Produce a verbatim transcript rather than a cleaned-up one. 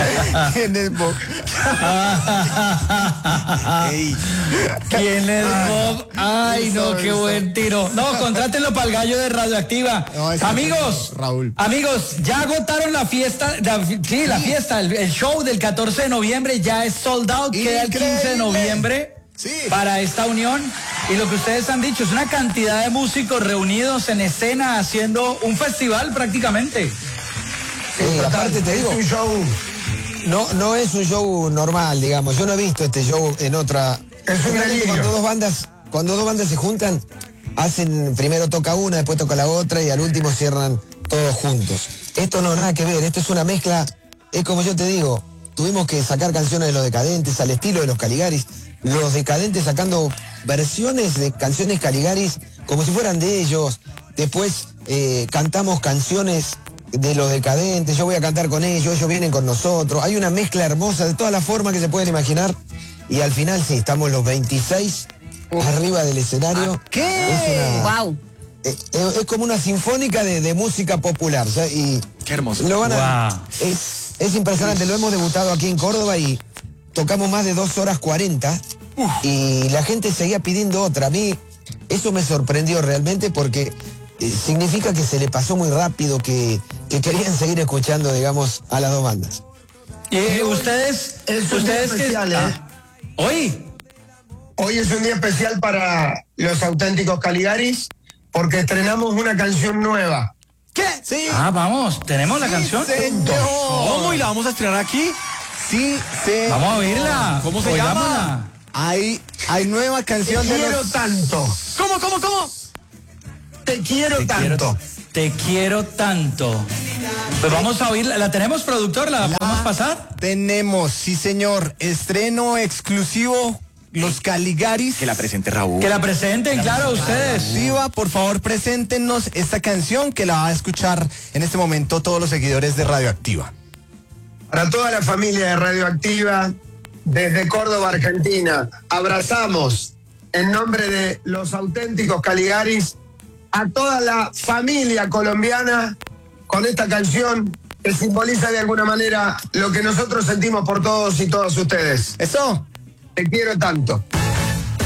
¿Quién es Bob? ¿Quién es Bob? Ay, no, qué buen tiro. No, contrátenlo para el gallo de Radioactiva. No, amigos, es Raúl. Amigos, ya agotaron la fiesta, la, sí, la fiesta, el, el show del catorce de noviembre ya es sold out, queda el quince de noviembre. Sí. Para esta unión, y lo que ustedes han dicho es una cantidad de músicos reunidos en escena haciendo un festival prácticamente. Sí, aparte te digo, es un show, no, no es un show normal, digamos. Yo no he visto este show en otra. Es un delirio. Cuando dos bandas, cuando dos bandas se juntan, hacen, primero toca una, después toca la otra y al último cierran todos juntos. Esto no nada que ver, esto es una mezcla, es como yo te digo, tuvimos que sacar canciones de Los Decadentes al estilo de Los Caligaris. Los Decadentes sacando versiones de canciones Caligaris como si fueran de ellos. Después eh, cantamos canciones de Los Decadentes, yo voy a cantar con ellos, ellos vienen con nosotros. Hay una mezcla hermosa de todas las formas que se pueden imaginar. Y al final sí, estamos los veintiséis uh. arriba del escenario. ¿Qué? Es una, wow. Es, es como una sinfónica de, de música popular. ¿Sabes? Y qué hermoso. Lo van a, wow. es, es impresionante, lo hemos debutado aquí en Córdoba y tocamos más de dos horas cuarenta uh. y la gente seguía pidiendo otra. A mí eso me sorprendió realmente porque eh, significa que se le pasó muy rápido, que, que querían seguir escuchando, digamos, a las dos bandas. Y eh, ustedes, es un ustedes día especial, que, ¿eh? ah, hoy. Hoy es un día especial para los auténticos Caligaris porque estrenamos una canción nueva. ¿Qué? Sí. Ah, vamos, tenemos sí, la canción. Señor. ¿Cómo? ¿Y la vamos a estrenar aquí? Sí, sí. Vamos a oírla. ¿Cómo se Oigámosla. llama? Hay, hay nueva canción Te de quiero los... tanto. ¿Cómo, cómo, cómo? Te quiero Te tanto. quiero, te quiero tanto. Pues vamos a oírla. ¿La tenemos, productor? ¿La, ¿La podemos pasar? Tenemos, sí, señor. Estreno exclusivo. Los Caligaris. Que la presente Raúl. Que la presenten, la claro, presente. ustedes. Diva, por favor, preséntenos esta canción que la va a escuchar en este momento todos los seguidores de Radioactiva. Para toda la familia de Radioactiva, desde Córdoba, Argentina, abrazamos en nombre de los auténticos Caligaris a toda la familia colombiana con esta canción que simboliza de alguna manera lo que nosotros sentimos por todos y todas ustedes. Eso. Te quiero tanto.